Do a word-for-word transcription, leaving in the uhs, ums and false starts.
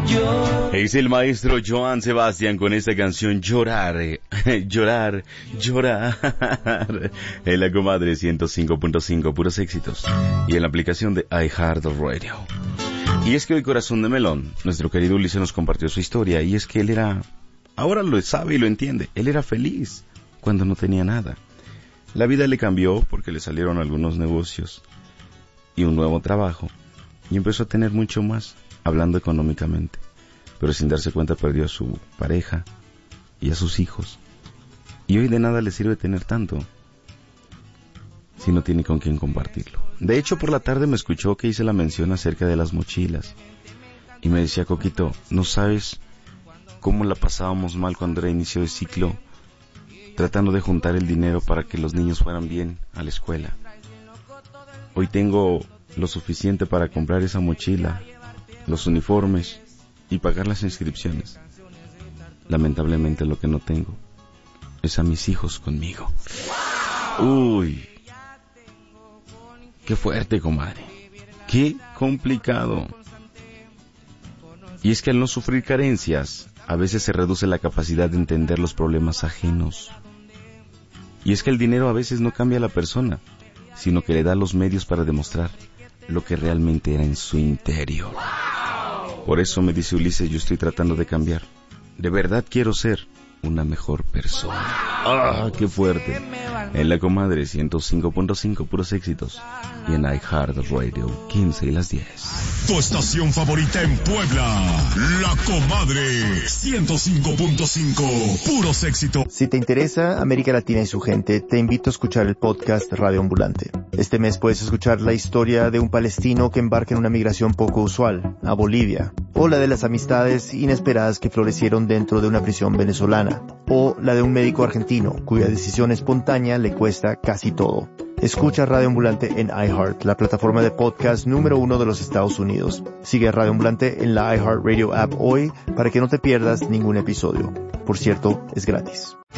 Es el maestro Joan Sebastián con esta canción Llorar, eh, llorar, llorar. En la comadre ciento cinco punto cinco, puros éxitos. Y en la aplicación de iHeartRadio. Y es que hoy Corazón de Melón, nuestro querido Ulises nos compartió su historia. Y es que él era, ahora lo sabe y lo entiende, él era feliz cuando no tenía nada. La vida le cambió porque le salieron algunos negocios y un nuevo trabajo. Y empezó a tener mucho más, hablando económicamente. Pero sin darse cuenta perdió a su pareja y a sus hijos. Y hoy de nada le sirve tener tanto si no tiene con quién compartirlo. De hecho, por la tarde me escuchó que hice la mención acerca de las mochilas. Y me decía, Coquito, ¿no sabes cómo la pasábamos mal cuando era inicio de ciclo? Tratando de juntar el dinero para que los niños fueran bien a la escuela. Hoy tengo lo suficiente para comprar esa mochila, los uniformes y pagar las inscripciones. Lamentablemente lo que no tengo es a mis hijos conmigo. Uy, qué fuerte, comadre. Qué complicado. Y es que al no sufrir carencias, a veces se reduce la capacidad de entender los problemas ajenos. Y es que el dinero a veces no cambia a la persona, sino que le da los medios para demostrar lo que realmente era en su interior. Por eso me dice Ulises, yo estoy tratando de cambiar. De verdad quiero ser una mejor persona. ¡Ah, qué fuerte! En la comadre ciento cinco punto cinco, puros éxitos. Y en iHeartRadio, quince y las diez. Tu estación favorita en Puebla, La Comadre ciento cinco punto cinco, puros éxitos. Si te interesa América Latina y su gente, te invito a escuchar el podcast Radio Ambulante. Este mes puedes escuchar la historia de un palestino que embarca en una migración poco usual, a Bolivia, o la de las amistades inesperadas que florecieron dentro de una prisión venezolana, o la de un médico argentino cuya decisión espontánea le cuesta casi todo. Escucha Radio Ambulante en iHeart, la plataforma de podcast número uno de los Estados Unidos. Sigue Radio Ambulante en la iHeartRadio app hoy para que no te pierdas ningún episodio. Por cierto, es gratis.